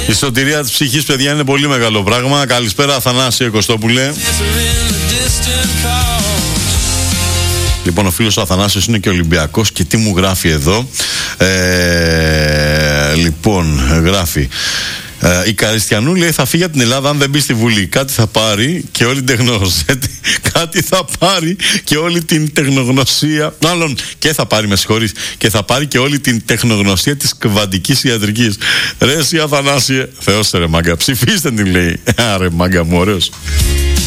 Η σωτηρία της ψυχής, παιδιά, είναι πολύ μεγάλο πράγμα. Καλησπέρα, Αθανάσιο Κωστόπουλε. Λοιπόν, ο φίλος ο Αθανάσιος είναι και Ολυμπιακός και τι μου γράφει εδώ. Λοιπόν, γράφει. Η Καριστιανού λέει θα φύγει από την Ελλάδα αν δεν μπει στη Βουλή. Κάτι θα πάρει και όλη την τεχνογνωσία. Κάτι θα πάρει και όλη την τεχνογνωσία. Μάλλον και θα πάρει, με συγχωρείς, και θα πάρει και όλη την τεχνογνωσία της κβαντικής ιατρικής. Ρε εσύ Αθανάσιε, Θεός ρε μάγκα, ψηφίστε την λέει. Άρε μάγκα μου, ωραίος.